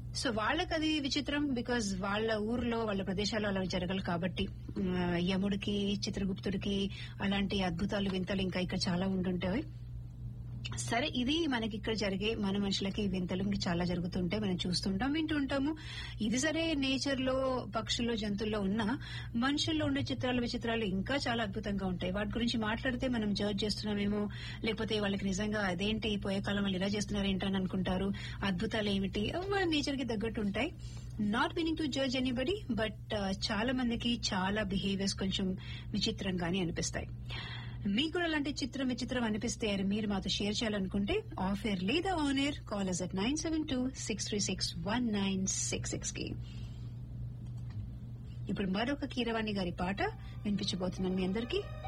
So వాళ్ళకి అది విచిత్రం, బికాజ్ వాళ్ళ ఊర్లో వాళ్ళ ప్రదేశాల్లో అలా జరగదు కాబట్టి. యముడికి, చిత్రగుప్తుడికి అలాంటి అద్భుతాలు వింతలు ఇంకా ఇక్కడ చాలా ఉంటుంటాయి. సరే, ఇది మనకి ఇక్కడ జరిగే మన మనుషులకి వింతలు చాలా జరుగుతుంటాయి, మనం చూస్తుంటాం, వింటుంటాము. ఇది సరే నేచర్ లో, పక్షుల్లో, జంతువుల్లో ఉన్న మనుషుల్లో ఉండే చిత్రాలు, విచిత్రాలు ఇంకా చాలా అద్భుతంగా ఉంటాయి. వాటి గురించి మాట్లాడితే మనం జడ్జ్ చేస్తున్నామేమో, లేకపోతే వాళ్ళకి నిజంగా అదేంటి పోయే కాలం వాళ్ళు ఇలా చేస్తున్నారు ఏంటని అనుకుంటారు. అద్భుతాలు ఏమిటి, నేచర్ కి తగ్గట్టు ఉంటాయి. Not meaning to judge anybody, but చాలా మందికి చాలా బిహేవియర్స్ కొంచెం విచిత్రంగానే అనిపిస్తాయి. మీకు కూడా అలాంటి విచిత్రం అనిపిస్తే మీరు మాతో షేర్ చేయాలనుకుంటే ఆఫ్ ఎయిర్ లేదా on air call us at 972-636-1966 కి. ఇప్పుడు మరొక కీరవాణి గారి పాట వినిపించబోతున్నాను మీ అందరికీ.